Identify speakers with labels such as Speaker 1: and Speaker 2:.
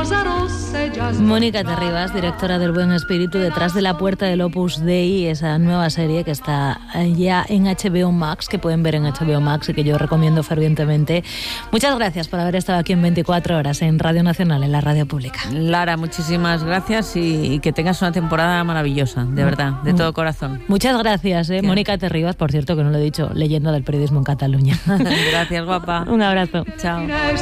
Speaker 1: Mónica Terribas, directora del Buen Espíritu, detrás de la puerta del Opus Dei, esa nueva serie que está ya en HBO Max, que pueden ver en HBO Max y que yo recomiendo fervientemente. Muchas gracias por haber estado aquí en 24 horas en Radio Nacional, en la radio pública.
Speaker 2: Lara, muchísimas gracias y que tengas una temporada maravillosa, de verdad, de todo corazón.
Speaker 1: Muchas gracias, Mónica Terribas, por cierto, que no lo he dicho, leyenda del periodismo en Cataluña.
Speaker 2: Gracias, guapa.
Speaker 1: Un abrazo.
Speaker 2: Chao.